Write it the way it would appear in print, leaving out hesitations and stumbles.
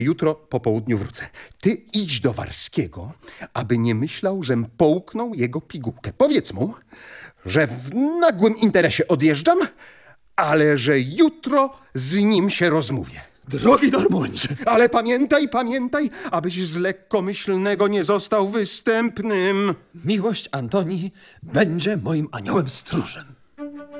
Jutro po południu wrócę. Ty idź do Warskiego, aby nie myślał, żem połknął jego pigułkę. Powiedz mu, że w nagłym interesie odjeżdżam, ale że jutro z nim się rozmówię. Drogi darmończe! Ale pamiętaj, abyś z lekkomyślnego nie został występnym. Miłość Antoni będzie moim aniołem stróżem.